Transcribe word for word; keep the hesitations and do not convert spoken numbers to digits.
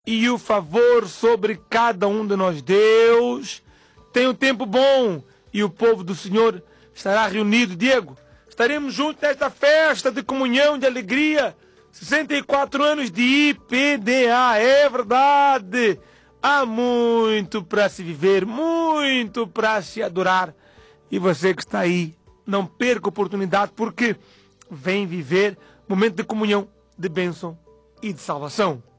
e o favor sobre cada um de nós. Deus tem um tempo bom e o povo do Senhor estará reunido. Diego, estaremos juntos nesta festa de comunhão, de alegria. sessenta e quatro anos de I P D A, é verdade. Há muito para se viver, muito para se adorar. E você que está aí, não perca a oportunidade, porque vem viver momento de comunhão, de bênção e de salvação.